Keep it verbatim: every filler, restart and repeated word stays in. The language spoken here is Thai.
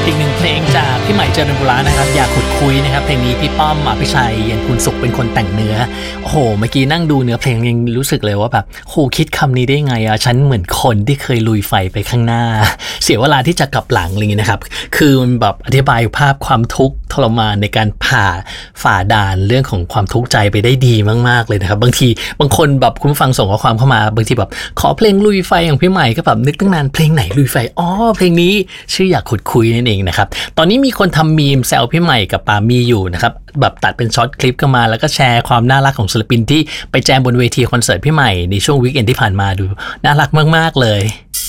อีกหนึ่งเพลงจากพี่ใหม่เจริญบุรานะครับอยากขุดคุยนะครับเพลงนี้พี่ป้อมอภิชัยเย็นคุณสุขเป็นคนแต่งเนื้อโอ้โหเมื่อกี้นั่งดูเนื้อเพลงยังรู้สึกเลยว่าแบบโหคิดคำนี้ได้ไงอะฉันเหมือนคนที่เคยลุยไฟไปข้างหน้าเสียเวลาที่จะกลับหลังอะไรอย่างนี้นะครับคือมันแบบอธิบายภาพความทุกข์ทรมานในการผ่าฝ่าด่านเรื่องของความทุกข์ใจไปได้ดีมากๆเลยนะครับบางทีบางคนแบบคุณฟังส่งข้อความเข้ามาบางทีแบบขอเพลงลุยไฟของพี่ใหม่ก็แบบนึกตั้งนานเพลงไหนลุยไฟอ๋อเพลงนี้ชื่ออยากขุดคุยนั่นเองนะครับตอนนี้มีคนทำมีมแซวพี่ใหม่กับปามีอยู่นะครับแบบตัดเป็นช็อตคลิปกันมาแล้วก็แชร์ความน่ารักของศิลปินที่ไปแจมบนเวทีคอนเสิร์ตพี่ใหม่ในช่วงวีคเอนด์ที่ผ่านมาดูน่ารักมากๆเลย